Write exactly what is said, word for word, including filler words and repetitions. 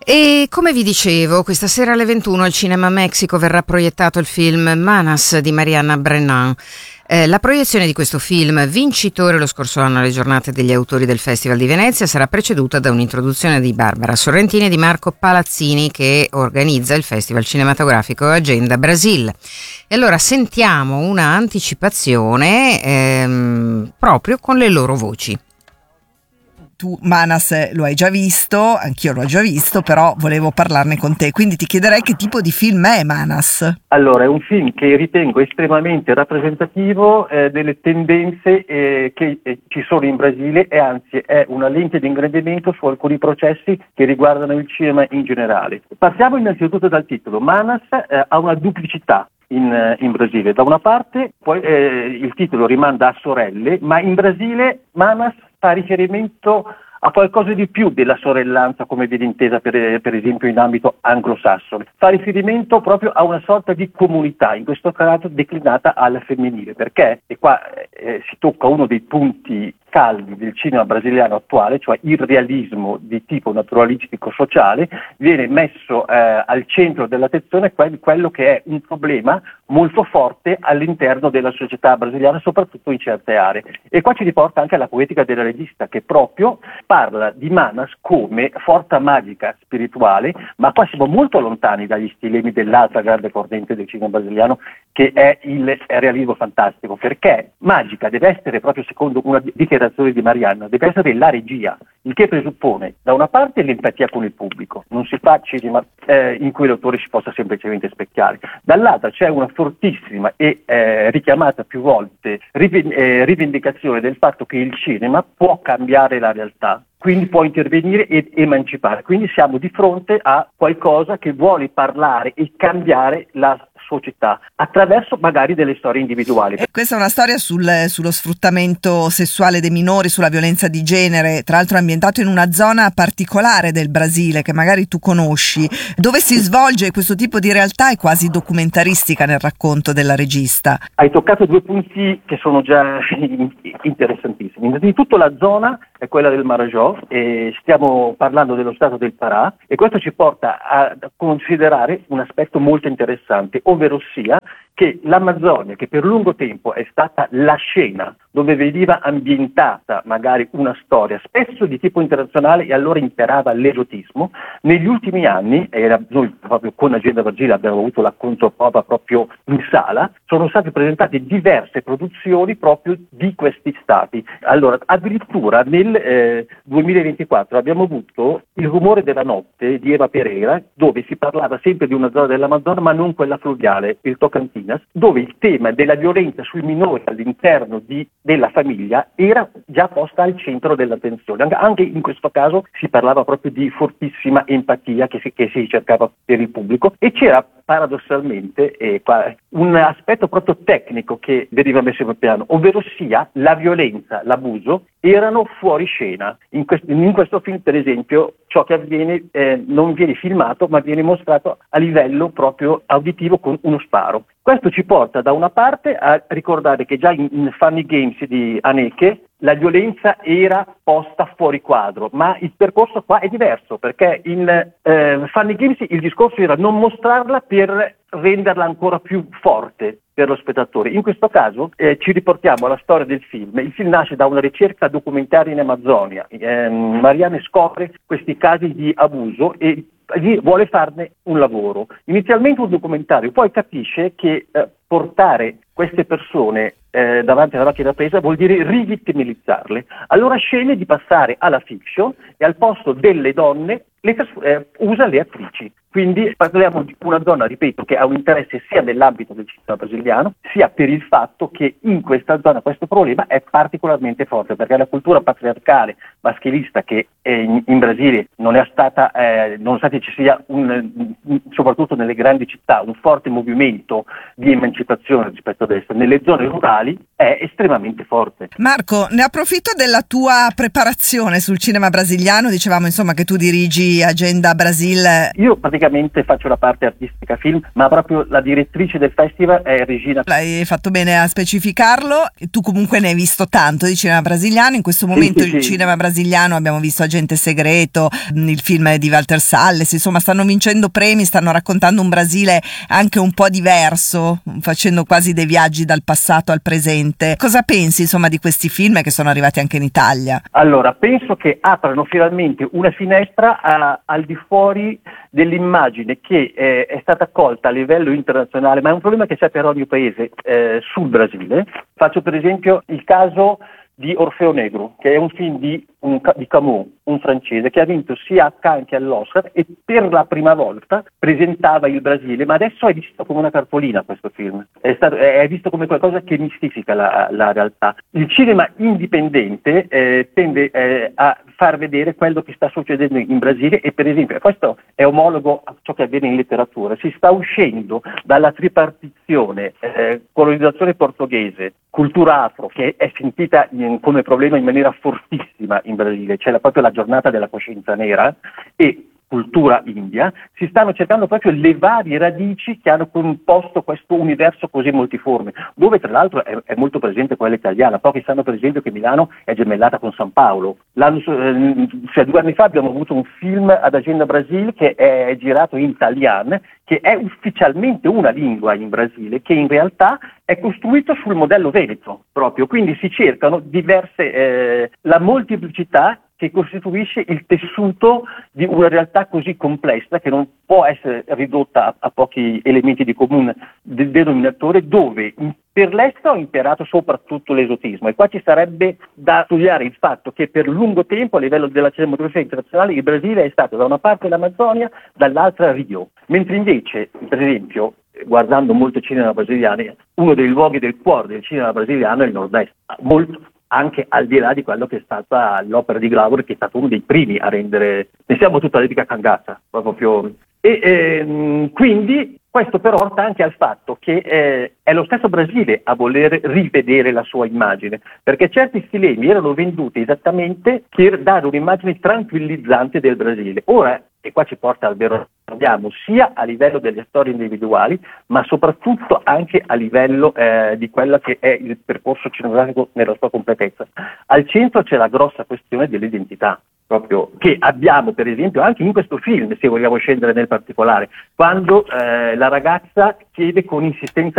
E come vi dicevo, questa sera alle ventuno al Cinema Mexico verrà proiettato il film Manas di Mariana Brennan. Eh, la proiezione di questo film, vincitore lo scorso anno alle giornate degli autori del Festival di Venezia, sarà preceduta da un'introduzione di Barbara Sorrentini e di Marco Palazzini, che organizza il Festival cinematografico Agenda Brasil. E allora sentiamo una anticipazione ehm, proprio con le loro voci. Tu Manas lo hai già visto, anch'io l'ho già visto, però volevo parlarne con te, quindi ti chiederei che tipo di film è Manas. Allora, è un film che ritengo estremamente rappresentativo eh, delle tendenze eh, che eh, ci sono in Brasile, e anzi è una lente di ingrandimento su alcuni processi che riguardano il cinema in generale. Partiamo innanzitutto dal titolo. Manas eh, ha una duplicità in, in Brasile. Da una parte poi eh, il titolo rimanda a sorelle, ma in Brasile Manas fa riferimento a qualcosa di più della sorellanza come viene intesa per, per esempio in ambito anglosassone. Fa riferimento proprio a una sorta di comunità, in questo caso declinata al femminile, perché, e qua eh, si tocca uno dei punti caldi del cinema brasiliano attuale, cioè il realismo di tipo naturalistico sociale, viene messo eh, al centro dell'attenzione quel, quello che è un problema molto forte all'interno della società brasiliana, soprattutto in certe aree. E qua ci riporta anche alla poetica della regista, che proprio parla di Manas come forza magica spirituale, ma qua siamo molto lontani dagli stilemi dell'altra grande corrente del cinema brasiliano, che è il realismo fantastico, perché magica deve essere, proprio secondo una dichiarazione di Marianna, deve essere la regia, il che presuppone da una parte l'empatia con il pubblico, non si fa cinema eh, in cui l'autore si possa semplicemente specchiare, dall'altra c'è una fortissima e eh, richiamata più volte riv- eh, rivendicazione del fatto che il cinema può cambiare la realtà, quindi può intervenire ed emancipare, quindi siamo di fronte a qualcosa che vuole parlare e cambiare la società attraverso magari delle storie individuali. E questa è una storia sul, sullo sfruttamento sessuale dei minori, sulla violenza di genere, tra l'altro ambientato in una zona particolare del Brasile che magari tu conosci, dove si svolge questo tipo di realtà, è quasi documentaristica nel racconto della regista. Hai toccato due punti che sono già interessantissimi. Innanzitutto la zona è quella del Marajó, e stiamo parlando dello stato del Pará, e questo ci porta a considerare un aspetto molto interessante, ovvero sia che l'Amazzonia, che per lungo tempo è stata la scena dove veniva ambientata magari una storia, spesso di tipo internazionale, e allora imperava l'esotismo, negli ultimi anni, e noi proprio con Agenda Brasile abbiamo avuto la controprova proprio in sala, sono state presentate diverse produzioni proprio di questi stati. Allora, addirittura nel eh, duemilaventiquattro abbiamo avuto Il rumore della notte di Eva Pereira, dove si parlava sempre di una zona dell'Amazzonia, ma non quella fluviale, il Tocantins, dove il tema della violenza sui minori all'interno di, della famiglia era già posta al centro dell'attenzione. Anche in questo caso si parlava proprio di fortissima empatia che si, che si cercava per il pubblico, e c'era paradossalmente eh, un aspetto proprio tecnico che veniva messo in piano, ovvero sia la violenza, l'abuso erano fuori scena. In questo, in questo film, per esempio, ciò che avviene eh, non viene filmato, ma viene mostrato a livello proprio auditivo con uno sparo. Questo ci porta da una parte a ricordare che già in, in Funny Games di Haneke la violenza era posta fuori quadro, ma il percorso qua è diverso, perché in eh, Funny Games il discorso era non mostrarla per renderla ancora più forte per lo spettatore. In questo caso eh, ci riportiamo alla storia del film. Il film nasce da una ricerca documentaria in Amazzonia. Eh, Marianne scopre questi casi di abuso e vuole farne un lavoro. Inizialmente un documentario, poi capisce che eh, portare queste persone eh, davanti alla macchina da presa vuol dire rivittimizzarle. Allora sceglie di passare alla fiction e al posto delle donne le, eh, usa le attrici. Quindi parliamo di una donna, ripeto, che ha un interesse sia nell'ambito del cinema brasiliano, sia per il fatto che in questa zona questo problema è particolarmente forte, perché la cultura patriarcale maschilista che eh, in, in Brasile non è stata, eh, nonostante ci sia un, soprattutto nelle grandi città, un forte movimento di emancipazione rispetto ad essa, nelle zone rurali è estremamente forte. Marco, ne approfitto della tua preparazione sul cinema brasiliano, dicevamo insomma che tu dirigi Agenda Brasil. Io praticamente praticamente faccio la parte artistica film, ma proprio la direttrice del festival è Regina. Hai fatto bene a specificarlo. Tu comunque ne hai visto tanto di cinema brasiliano. In questo momento sì, sì, il sì. cinema brasiliano, abbiamo visto Agente Segreto, il film di Walter Salles, insomma stanno vincendo premi, stanno raccontando un Brasile anche un po' diverso, facendo quasi dei viaggi dal passato al presente. Cosa pensi insomma di questi film che sono arrivati anche in Italia? Allora, penso che aprano finalmente una finestra a, al di fuori dell'immagine che eh, è stata accolta a livello internazionale, ma è un problema che c'è per ogni paese eh, sul Brasile. Faccio per esempio il caso di Orfeo Negro, che è un film di, un, di Camus, un francese, che ha vinto sia a Cannes che all'Oscar e per la prima volta presentava il Brasile, ma adesso è visto come una cartolina questo film, è, stato, è visto come qualcosa che mistifica la, la realtà. Il cinema indipendente eh, tende eh, a far vedere quello che sta succedendo in Brasile e per esempio, questo è omologo a ciò che avviene in letteratura, si sta uscendo dalla tripartizione eh, colonizzazione portoghese, cultura afro, che è sentita in, come problema in maniera fortissima in Brasile, c'è la, proprio la giornata della coscienza nera, e cultura india, si stanno cercando proprio le varie radici che hanno composto questo universo così multiforme, dove tra l'altro è, è molto presente quella italiana. Pochi sanno per esempio che Milano è gemellata con San Paolo. L'anno, eh, cioè due anni fa abbiamo avuto un film ad Agenda Brasil che è girato in italiano, che è ufficialmente una lingua in Brasile, che in realtà è costruito sul modello veneto proprio, quindi si cercano diverse, eh, la molteplicità che costituisce il tessuto di una realtà così complessa che non può essere ridotta a, a pochi elementi di comune del denominatore, dove per l'estero ha imperato soprattutto l'esotismo, e qua ci sarebbe da studiare il fatto che per lungo tempo a livello della cinematografia internazionale il Brasile è stato da una parte l'Amazzonia, dall'altra Rio, mentre invece, per esempio, guardando molto cinema brasiliano, uno dei luoghi del cuore del cinema brasiliano è il nord-est, molto anche al di là di quello che è stata l'opera di Glauber, che è stato uno dei primi a rendere, pensiamo tutta l'epica Cangazza, proprio. E ehm, quindi questo però porta anche al fatto che eh, è lo stesso Brasile a voler rivedere la sua immagine, perché certi stilemi erano venduti esattamente per dare un'immagine tranquillizzante del Brasile. Ora, e qua ci porta al vero andiamo, sia a livello delle storie individuali, ma soprattutto anche a livello eh, di quello che è il percorso cinematografico nella sua completezza. Al centro c'è la grossa questione dell'identità, proprio che abbiamo per esempio anche in questo film, se vogliamo scendere nel particolare, quando eh, la ragazza chiede con insistenza